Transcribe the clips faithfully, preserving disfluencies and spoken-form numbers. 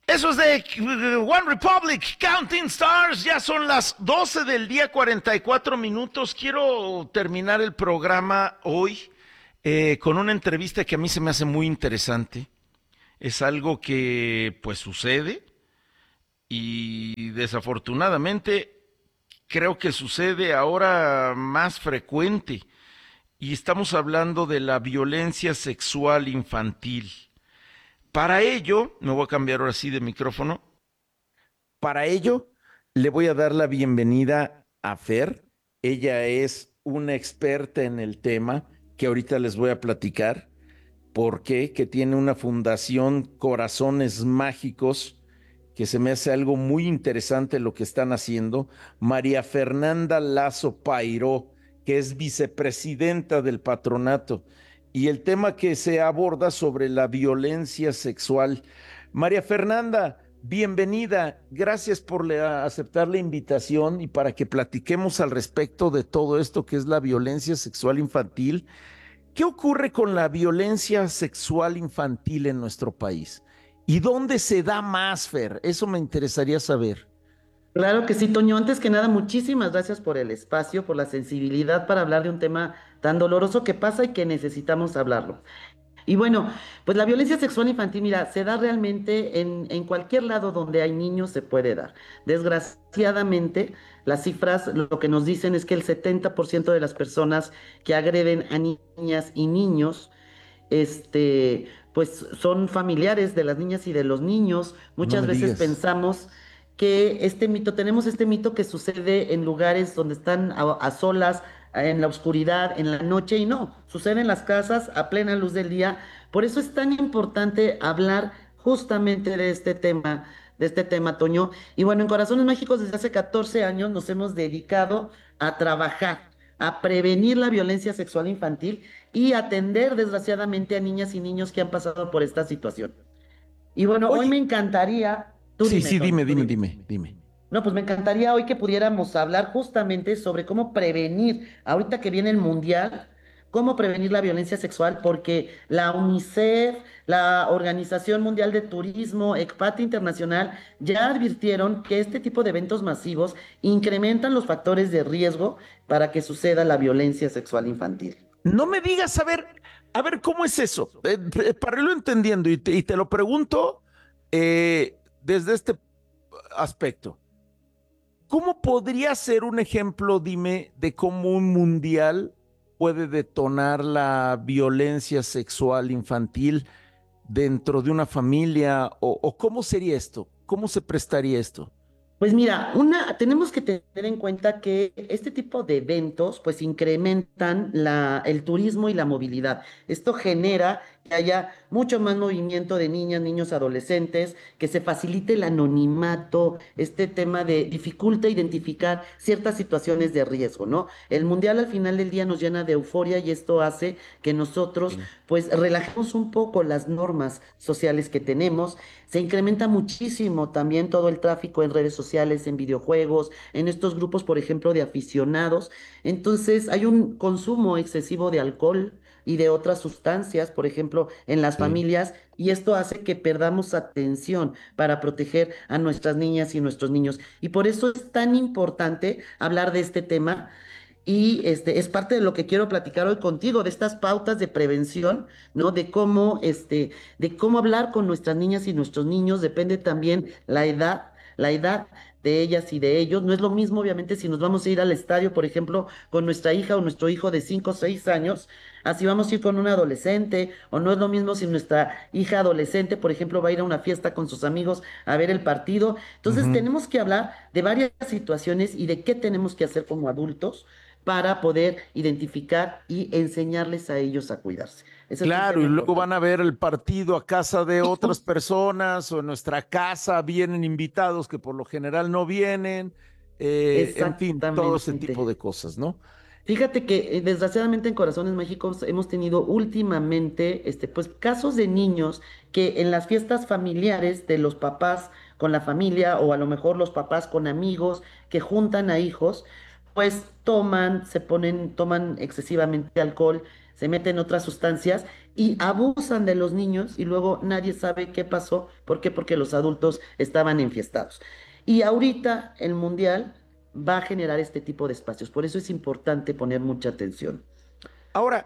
Eso es de uh, One Republic, Counting Stars. Ya son las doce del día, cuarenta y cuatro minutos. Quiero terminar el programa hoy eh, con una entrevista que a mí se me hace muy interesante. Es algo que pues sucede y desafortunadamente creo que sucede ahora más frecuente. Y estamos hablando de la violencia sexual infantil. Para ello, me voy a cambiar ahora sí de micrófono. Para ello, le voy a dar la bienvenida a Fer. Ella es una experta en el tema que ahorita les voy a platicar. ¿Por qué? Que tiene una fundación Corazones Mágicos, que se me hace algo muy interesante lo que están haciendo. María Fernanda Lazo Pairó, que es vicepresidenta del patronato, y el tema que se aborda sobre la violencia sexual. María Fernanda, bienvenida. Gracias por la- aceptar la invitación y para que platiquemos al respecto de todo esto que es la violencia sexual infantil. ¿Qué ocurre con la violencia sexual infantil en nuestro país? ¿Y dónde se da más, Fer? Eso me interesaría saber. Claro que sí, Toño. Antes que nada, muchísimas gracias por el espacio, por la sensibilidad para hablar de un tema tan doloroso que pasa y que necesitamos hablarlo. Y bueno, pues la violencia sexual infantil, mira, se da realmente en, en cualquier lado donde hay niños se puede dar. Desgraciadamente, las cifras lo que nos dicen es que el setenta por ciento de las personas que agreden a niñas y niños, este, pues son familiares de las niñas y de los niños. No Muchas me veces digas. pensamos que este mito, tenemos este mito que sucede en lugares donde están a, a solas, en la oscuridad, en la noche, y no, sucede en las casas a plena luz del día. Por eso es tan importante hablar justamente de este tema, de este tema, Toño. Y bueno, en Corazones Mágicos desde hace catorce años nos hemos dedicado a trabajar, a prevenir la violencia sexual infantil y atender desgraciadamente a niñas y niños que han pasado por esta situación. Y bueno, hoy me Oye, encantaría, tú sí, dime, sí, Toño, dime, tú dime, dime. dime, dime. No, pues me encantaría hoy que pudiéramos hablar justamente sobre cómo prevenir, ahorita que viene el mundial, cómo prevenir la violencia sexual, porque la UNICEF, la Organización Mundial de Turismo, ECPAT Internacional, ya advirtieron que este tipo de eventos masivos incrementan los factores de riesgo para que suceda la violencia sexual infantil. No me digas, a ver, a ver, ¿cómo es eso? Eh, eh, para irlo entendiendo, y te, y te lo pregunto eh, desde este aspecto. ¿Cómo podría ser un ejemplo, dime, de cómo un mundial puede detonar la violencia sexual infantil dentro de una familia? ¿O, o cómo sería esto? ¿Cómo se prestaría esto? Pues mira, una, tenemos que tener en cuenta que este tipo de eventos pues incrementan la, el turismo y la movilidad. Esto genera que haya mucho más movimiento de niñas, niños, adolescentes, que se facilite el anonimato, este tema de dificulta identificar ciertas situaciones de riesgo, ¿no? El mundial al final del día nos llena de euforia y esto hace que nosotros Sí. pues relajemos un poco las normas sociales que tenemos. Se incrementa muchísimo también todo el tráfico en redes sociales, en videojuegos, en estos grupos, por ejemplo, de aficionados. Entonces, hay un consumo excesivo de alcohol y de otras sustancias, por ejemplo, en las Sí. familias, y esto hace que perdamos atención para proteger a nuestras niñas y nuestros niños. Y por eso es tan importante hablar de este tema y este es parte de lo que quiero platicar hoy contigo, de estas pautas de prevención, ¿no? De cómo, este, de cómo hablar con nuestras niñas y nuestros niños, depende también la edad, la edad de ellas y de ellos. No es lo mismo, obviamente, si nos vamos a ir al estadio, por ejemplo, con nuestra hija o nuestro hijo de cinco o seis años, así vamos a ir con un adolescente, o no es lo mismo si nuestra hija adolescente, por ejemplo, va a ir a una fiesta con sus amigos a ver el partido. Entonces, Ujú. tenemos que hablar de varias situaciones y de qué tenemos que hacer como adultos para poder identificar y enseñarles a ellos a cuidarse. Ese es un Claro, tema y luego van importante. a ver el partido a casa de otras personas o en nuestra casa vienen invitados que por lo general no vienen, eh, en fin, todo ese tipo Exactamente. de cosas, ¿no? Fíjate que eh, desgraciadamente en Corazones Mágicos hemos tenido últimamente este, pues, casos de niños que en las fiestas familiares de los papás con la familia o a lo mejor los papás con amigos que juntan a hijos, pues toman, se ponen, toman excesivamente alcohol, se meten otras sustancias y abusan de los niños y luego nadie sabe qué pasó. ¿Por qué? Porque los adultos estaban enfiestados. Y ahorita el mundial va a generar este tipo de espacios. Por eso es importante poner mucha atención. Ahora,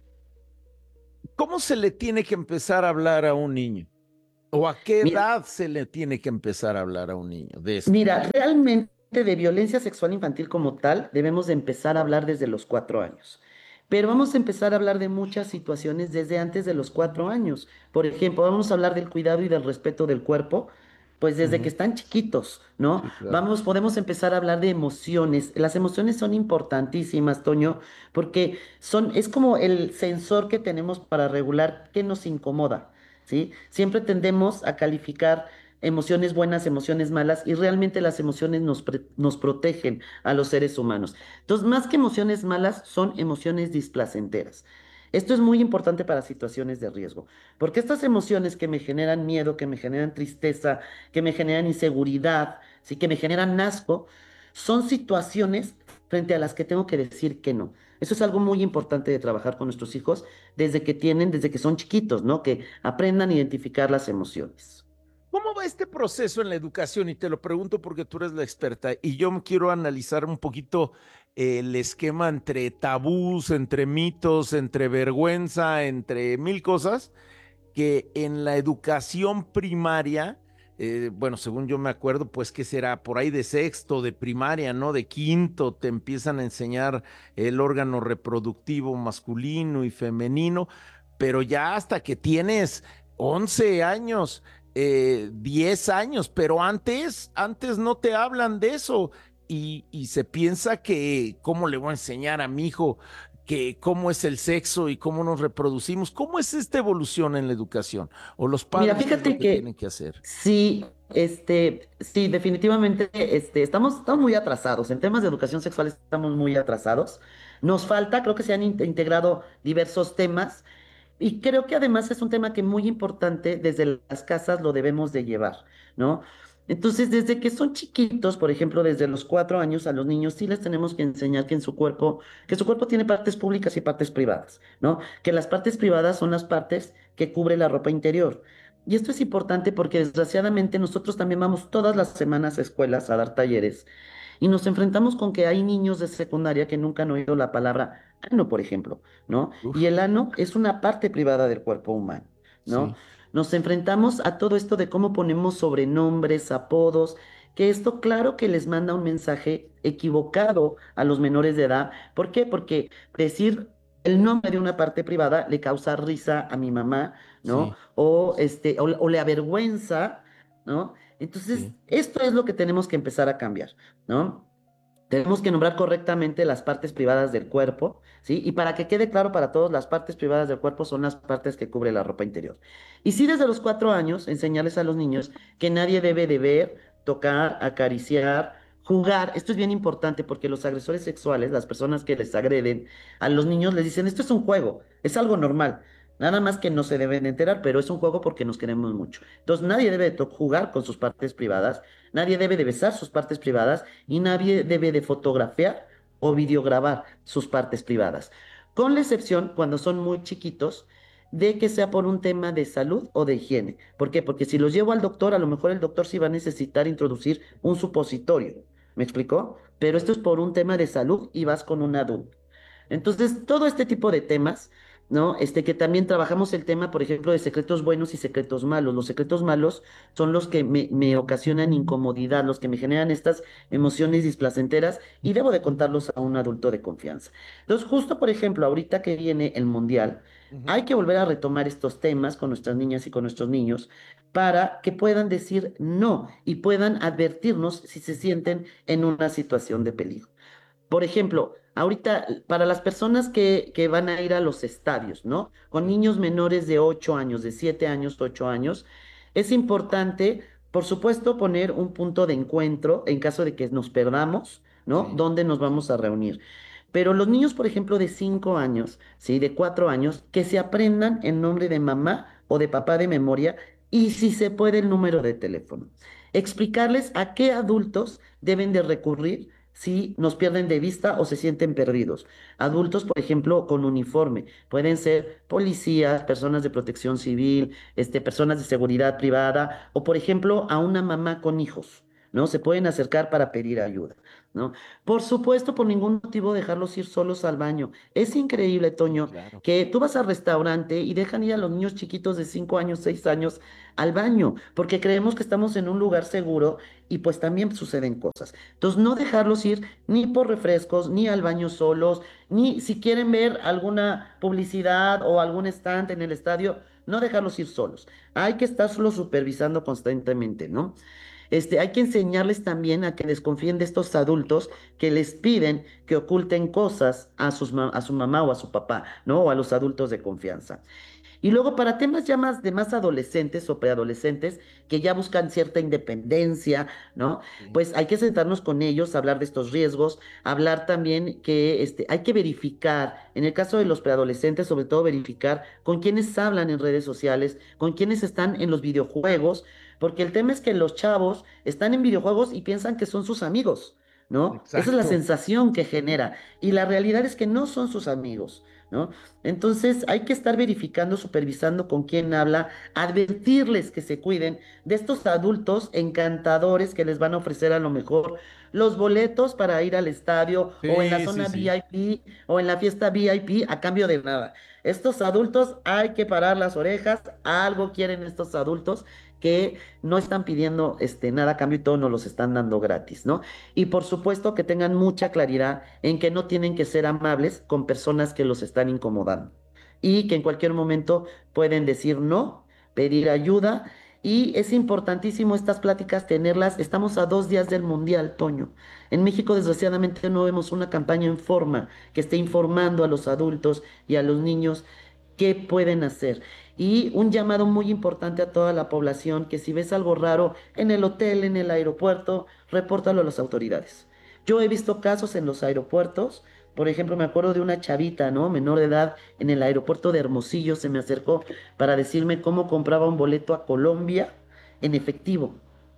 ¿cómo se le tiene que empezar a hablar a un niño? ¿O a qué Mira, edad se le tiene que empezar a hablar a un niño de esto? mira, realmente de violencia sexual infantil como tal debemos de empezar a hablar desde los cuatro años. Pero vamos a empezar a hablar de muchas situaciones desde antes de los cuatro años. Por ejemplo, vamos a hablar del cuidado y del respeto del cuerpo, pues desde que Ujú. están chiquitos, ¿no? Sí, claro. Vamos, podemos empezar a hablar de emociones. Las emociones son importantísimas, Toño, porque son, es como el sensor que tenemos para regular qué nos incomoda, ¿sí? Siempre tendemos a calificar emociones buenas, emociones malas, y realmente las emociones nos, pre- nos protegen a los seres humanos. Entonces, más que emociones malas, son emociones displacenteras. Esto es muy importante para situaciones de riesgo, porque estas emociones que me generan miedo, que me generan tristeza, que me generan inseguridad, sí, que me generan asco, son situaciones frente a las que tengo que decir que no. Eso es algo muy importante de trabajar con nuestros hijos desde que tienen, desde que son chiquitos, ¿no? Que aprendan a identificar las emociones. ¿Cómo va este proceso en la educación? Y te lo pregunto porque tú eres la experta y yo quiero analizar un poquito el esquema entre tabús, entre mitos, entre vergüenza, entre mil cosas que en la educación primaria, eh, bueno, según yo me acuerdo, pues que será por ahí de sexto, de primaria, ¿no? De quinto, te empiezan a enseñar el órgano reproductivo masculino y femenino, pero ya hasta que tienes once años, eh, diez años, pero antes, antes no te hablan de eso. Y, y se piensa que, ¿cómo le voy a enseñar a mi hijo que cómo es el sexo y cómo nos reproducimos? ¿Cómo es esta evolución en la educación? ¿O los Mira, padres qué es lo fíjate que que tienen que hacer? sí, este, sí, definitivamente, este, estamos, estamos muy atrasados. En temas de educación sexual estamos muy atrasados. Nos falta, creo que se han in- integrado diversos temas y creo que además es un tema que muy importante desde las casas lo debemos de llevar, ¿no? Entonces, desde que son chiquitos, por ejemplo, desde los cuatro años a los niños, sí les tenemos que enseñar que en su cuerpo, que su cuerpo tiene partes públicas y partes privadas, ¿no? Que las partes privadas son las partes que cubre la ropa interior. Y esto es importante porque desgraciadamente nosotros también vamos todas las semanas a escuelas a dar talleres y nos enfrentamos con que hay niños de secundaria que nunca han oído la palabra ano, por ejemplo, ¿no? Y Uf, el ano es una parte privada del cuerpo humano, ¿no? sí, Nos enfrentamos a todo esto de cómo ponemos sobrenombres, apodos, que esto claro que les manda un mensaje equivocado a los menores de edad. ¿Por qué? Porque decir el nombre de una parte privada le causa risa a mi mamá, ¿no? sí, O, este, o, o le avergüenza, ¿no? Entonces, sí. esto es lo que tenemos que empezar a cambiar, ¿no? Tenemos que nombrar correctamente las partes privadas del cuerpo, ¿sí? Y para que quede claro para todos, las partes privadas del cuerpo son las partes que cubre la ropa interior. Y sí, desde los cuatro años, enseñarles a los niños que nadie debe de ver, tocar, acariciar, jugar. Esto es bien importante porque los agresores sexuales, las personas que les agreden a los niños, les dicen, esto es un juego, es algo normal. Nada más que no se deben enterar, pero es un juego porque nos queremos mucho. Entonces, nadie debe de to- jugar con sus partes privadas, nadie debe de besar sus partes privadas y nadie debe de fotografiar o videograbar sus partes privadas, con la excepción cuando son muy chiquitos de que sea por un tema de salud o de higiene. ¿Por qué? Porque si los llevo al doctor, a lo mejor el doctor sí va a necesitar introducir un supositorio. ¿Me explicó? Pero esto es por un tema de salud y vas con un adulto. Entonces, todo este tipo de temas, ¿no? Este que también trabajamos el tema, por ejemplo, de secretos buenos y secretos malos. Los secretos malos son los que me, me ocasionan incomodidad, los que me generan estas emociones displacenteras y debo de contarlos a un adulto de confianza. Entonces, justo, por ejemplo, ahorita que viene el mundial, Ujú. hay que volver a retomar estos temas con nuestras niñas y con nuestros niños para que puedan decir no y puedan advertirnos si se sienten en una situación de peligro. Por ejemplo, ahorita para las personas que, que van a ir a los estadios, ¿no? Con Sí, niños menores de ocho años, de siete años, ocho años, es importante, por supuesto, poner un punto de encuentro en caso de que nos perdamos, ¿no? sí, ¿Dónde nos vamos a reunir? Pero los niños, por ejemplo, de cinco años, ¿sí? De cuatro años, que se aprendan el nombre de mamá o de papá de memoria y si se puede el número de teléfono. Explicarles a qué adultos deben de recurrir si nos pierden de vista o se sienten perdidos. Adultos, por ejemplo, con uniforme, pueden ser policías, personas de protección civil, este, personas de seguridad privada o, por ejemplo, a una mamá con hijos, ¿no? Se pueden acercar para pedir ayuda, ¿no? Por supuesto, por ningún motivo dejarlos ir solos al baño. Es increíble, Sí, Toño, claro. que tú vas al restaurante y dejan ir a los niños chiquitos de cinco años, seis años al baño, porque creemos que estamos en un lugar seguro y pues también suceden cosas. Entonces, no dejarlos ir ni por refrescos, ni al baño solos, ni si quieren ver alguna publicidad o algún stand en el estadio, no dejarlos ir solos. Hay que estarlos supervisando constantemente, ¿no? Este, hay que enseñarles también a que desconfíen de estos adultos que les piden que oculten cosas a, sus, ma- a su mamá o a su papá, ¿no? O a los adultos de confianza. Y luego para temas ya más de más adolescentes o preadolescentes que ya buscan cierta independencia, ¿no? Sí. Pues hay que sentarnos con ellos, hablar de estos riesgos, hablar también que este, hay que verificar, en el caso de los preadolescentes, sobre todo verificar con quiénes hablan en redes sociales, con quiénes están en los videojuegos, porque el tema es que los chavos están en videojuegos y piensan que son sus amigos, ¿no? Esa es la Exacto. sensación que genera. Y la realidad es que no son sus amigos, ¿no? Entonces hay que estar verificando, supervisando con quién habla, advertirles que se cuiden de estos adultos encantadores que les van a ofrecer a lo mejor los boletos para ir al estadio o en la Sí, sí, zona sí. V I P o en la fiesta V I P a cambio de nada. Estos adultos hay que parar las orejas, algo quieren estos adultos que no están pidiendo este, nada a cambio y todo nos los están dando gratis, ¿no? Y por supuesto que tengan mucha claridad en que no tienen que ser amables con personas que los están incomodando y que en cualquier momento pueden decir no, pedir ayuda. Y es importantísimo estas pláticas tenerlas. Estamos a dos días del Mundial, Toño. En México, desgraciadamente, no vemos una campaña en forma que esté informando a los adultos y a los niños qué pueden hacer. Y un llamado muy importante a toda la población, que si ves algo raro en el hotel, en el aeropuerto, repórtalo a las autoridades. Yo he visto casos en los aeropuertos, por ejemplo, me acuerdo de una chavita, ¿no? Menor de edad, en el aeropuerto de Hermosillo, se me acercó para decirme cómo compraba un boleto a Colombia en efectivo.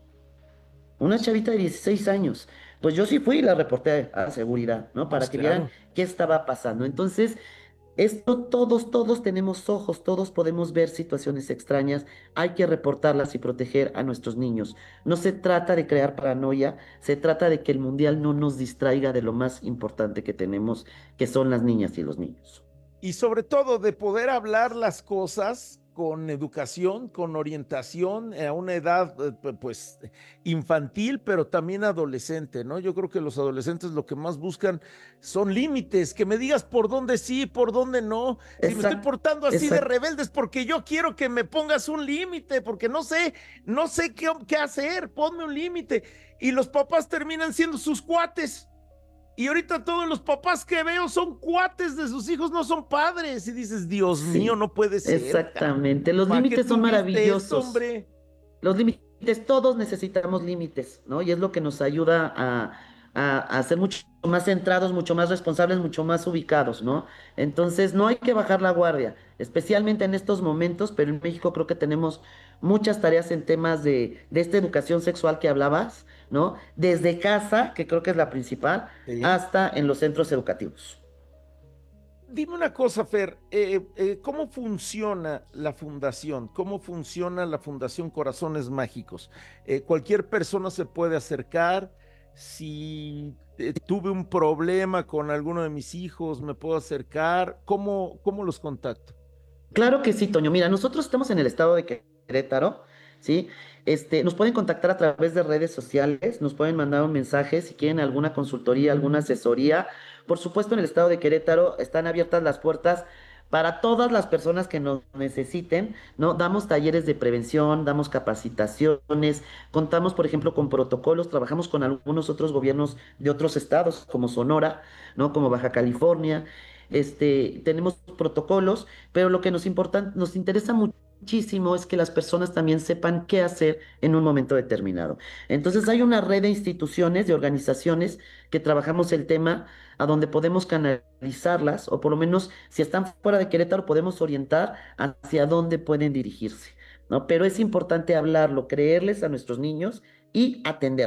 Una chavita de dieciséis años. Pues yo sí fui y la reporté a seguridad, ¿no? Pues Para que vieran claro. qué estaba pasando. Entonces, esto todos, todos tenemos ojos, todos podemos ver situaciones extrañas, hay que reportarlas y proteger a nuestros niños. No se trata de crear paranoia, se trata de que el mundial no nos distraiga de lo más importante que tenemos, que son las niñas y los niños. Y sobre todo de poder hablar las cosas con educación, con orientación a una edad eh, pues infantil, pero también adolescente, ¿no? Yo creo que los adolescentes lo que más buscan son límites, que me digas por dónde sí, por dónde no. Si me estoy Exacto, portando así de exacto. rebeldes porque yo quiero que me pongas un límite, porque no sé, no sé qué, qué hacer, ponme un límite. Y los papás terminan siendo sus cuates. Y ahorita todos los papás que veo son cuates de sus hijos, no son padres. Y dices, Dios mío, Sí, no puede ser. exactamente. Los ¿Para qué límites son tuviste esto, maravillosos. hombre? Los límites, todos necesitamos límites, ¿no? Y es lo que nos ayuda a, a, a ser mucho más centrados, mucho más responsables, mucho más ubicados, ¿no? Entonces, no hay que bajar la guardia, especialmente en estos momentos, pero en México creo que tenemos muchas tareas en temas de, de esta educación sexual que hablabas, ¿no? Desde casa, que creo que es la principal, Sí. hasta en los centros educativos. Dime una cosa, Fer, eh, eh, ¿cómo funciona la fundación? ¿Cómo funciona la Fundación Corazones Mágicos? Eh, cualquier persona se puede acercar. Si eh, tuve un problema con alguno de mis hijos, me puedo acercar. ¿Cómo, cómo los contacto? Claro que sí, Toño. Mira, nosotros estamos en el estado de Querétaro, ¿sí? Este, nos pueden contactar a través de redes sociales, nos pueden mandar un mensaje si quieren alguna consultoría, alguna asesoría. Por supuesto, en el estado de Querétaro están abiertas las puertas para todas las personas que nos necesiten, ¿no? Damos talleres de prevención, damos capacitaciones, contamos, por ejemplo, con protocolos, trabajamos con algunos otros gobiernos de otros estados, como Sonora, ¿no? Como Baja California. Este, tenemos protocolos, pero lo que nos importa, nos interesa muchísimo es que las personas también sepan qué hacer en un momento determinado. Entonces hay una red de instituciones, de organizaciones que trabajamos el tema a donde podemos canalizarlas, o por lo menos si están fuera de Querétaro, podemos orientar hacia dónde pueden dirigirse, ¿no? Pero es importante hablarlo, creerles a nuestros niños y atenderlos.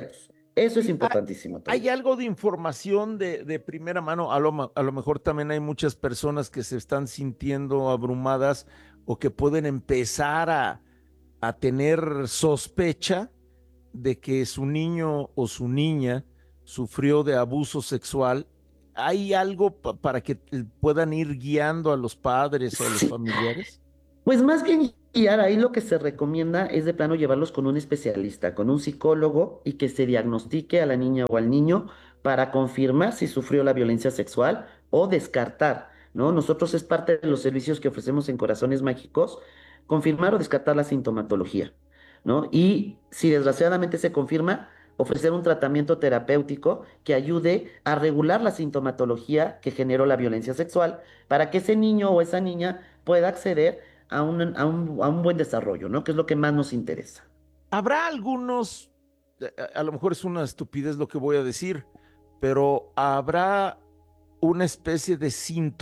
Eso es Y hay, importantísimo, Toño. hay algo de información de, de primera mano. A lo, ma- a lo mejor también hay muchas personas que se están sintiendo abrumadas o que pueden empezar a, a tener sospecha de que su niño o su niña sufrió de abuso sexual. ¿Hay algo pa- para que eh, puedan ir guiando a los padres o a los Sí, familiares? pues más bien guiar, ahí lo que se recomienda es de plano llevarlos con un especialista, con un psicólogo y que se diagnostique a la niña o al niño para confirmar si sufrió la violencia sexual o descartar, ¿no? Nosotros es parte de los servicios que ofrecemos en Corazones Mágicos, confirmar o descartar la sintomatología, ¿no? Y si desgraciadamente se confirma, ofrecer un tratamiento terapéutico que ayude a regular la sintomatología que generó la violencia sexual para que ese niño o esa niña pueda acceder a un, a un, a un buen desarrollo, ¿no? Que es lo que más nos interesa. Habrá algunos, eh, a, a lo mejor es una estupidez lo que voy a decir, pero habrá una especie de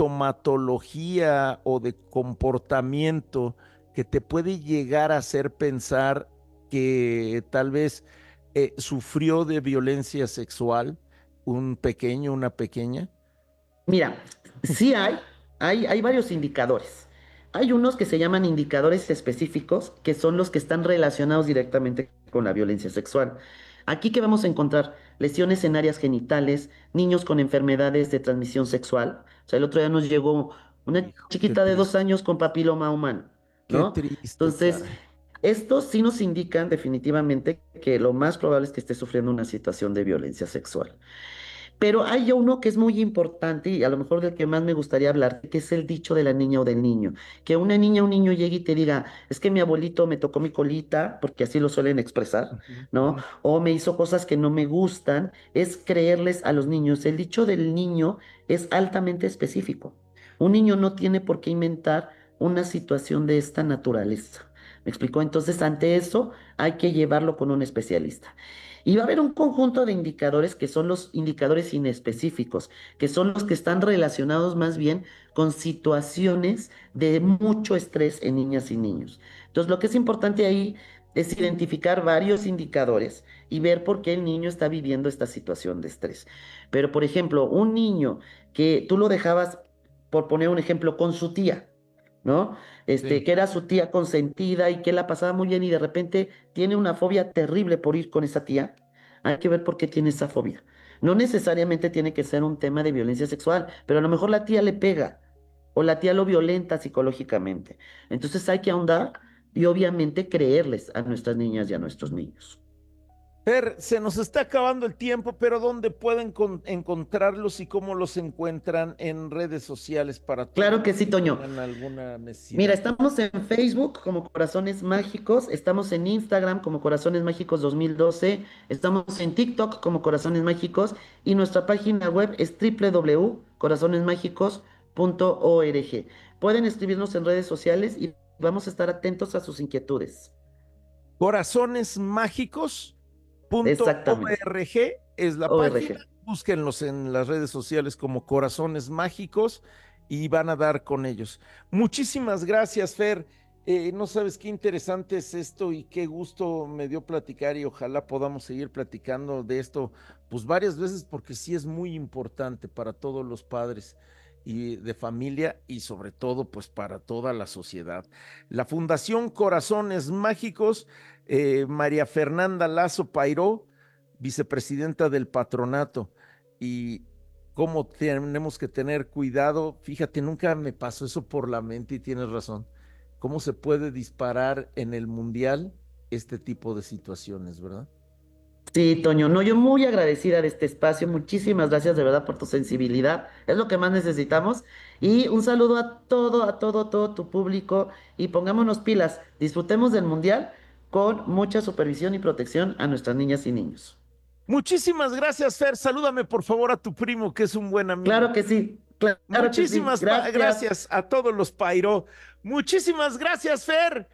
sintomatología o de comportamiento que te puede llegar a hacer pensar que tal vez eh, sufrió de violencia sexual un pequeño, una pequeña. Mira, sí hay, hay, hay varios indicadores. Hay unos que se llaman indicadores específicos, que son los que están relacionados directamente con la violencia sexual. Aquí que vamos a encontrar lesiones en áreas genitales, niños con enfermedades de transmisión sexual. O sea, el otro día nos llegó una Hijo, qué chiquita de dos triste, años con papiloma humano, qué ¿no? triste, Entonces, caray. estos sí nos indican definitivamente que lo más probable es que esté sufriendo una situación de violencia sexual. Pero hay uno que es muy importante y a lo mejor del que más me gustaría hablar, que es el dicho de la niña o del niño. Que una niña o un niño llegue y te diga, es que mi abuelito me tocó mi colita, porque así lo suelen expresar, Ujú, ¿no? ujú. O me hizo cosas que no me gustan, es creerles a los niños. El dicho del niño es altamente específico. Un niño no tiene por qué inventar una situación de esta naturaleza. ¿Me explicó? Entonces, ante eso, hay que llevarlo con un especialista. Y va a haber un conjunto de indicadores que son los indicadores inespecíficos, que son los que están relacionados más bien con situaciones de mucho estrés en niñas y niños. Entonces, lo que es importante ahí es identificar varios indicadores y ver por qué el niño está viviendo esta situación de estrés. Pero, por ejemplo, un niño que tú lo dejabas, por poner un ejemplo, con su tía, ¿no? Este, Sí. que era su tía consentida y que la pasaba muy bien y de repente tiene una fobia terrible por ir con esa tía. Hay que ver por qué tiene esa fobia. No necesariamente tiene que ser un tema de violencia sexual, pero a lo mejor la tía le pega o la tía lo violenta psicológicamente. Entonces hay que ahondar y obviamente creerles a nuestras niñas y a nuestros niños. Fer, se nos está acabando el tiempo, pero ¿dónde pueden con- encontrarlos y cómo los encuentran en redes sociales para todos Claro que los sí, que Toño. tengan alguna Mira, necesidad? estamos en Facebook como Corazones Mágicos, estamos en Instagram como Corazones Mágicos dos mil doce, estamos en TikTok como Corazones Mágicos y nuestra página web es w w w punto corazones mágicos punto org. Pueden escribirnos en redes sociales y vamos a estar atentos a sus inquietudes. corazones mágicos punto Exactamente, org es la página. org. Búsquenlos en las redes sociales como Corazones Mágicos y van a dar con ellos. Muchísimas gracias, Fer. Eh, no sabes qué interesante es esto y qué gusto me dio platicar y ojalá podamos seguir platicando de esto pues varias veces porque sí es muy importante para todos los padres y de familia y sobre todo pues para toda la sociedad. La Fundación Corazones Mágicos, eh, María Fernanda Lazo Pairó, vicepresidenta del patronato, y cómo tenemos que tener cuidado. Fíjate, nunca me pasó eso por la mente y tienes razón. ¿Cómo se puede disparar en el mundial este tipo de situaciones, verdad? Sí, Toño, no, yo muy agradecida de este espacio. Muchísimas gracias de verdad por tu sensibilidad. Es lo que más necesitamos. Y un saludo a todo, a todo, todo tu público. Y pongámonos pilas. Disfrutemos del mundial con mucha supervisión y protección a nuestras niñas y niños. Muchísimas gracias, Fer. Salúdame por favor a tu primo, que es un buen amigo. Claro que sí, claro que sí. Muchísimas Gracias, gracias a todos los Pairo. Muchísimas gracias, Fer.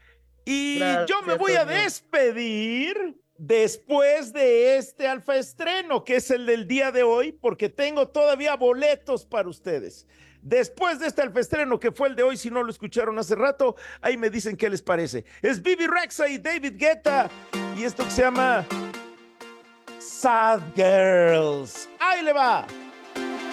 Y yo me gracias, voy a Toño. despedir después de este alfa estreno, que es el del día de hoy, porque tengo todavía boletos para ustedes. Después de este alfa estreno, que fue el de hoy, si no lo escucharon hace rato, ahí me dicen qué les parece. Es Bibi Rexa y David Guetta, y esto que se llama Sad Girls. Ahí le va.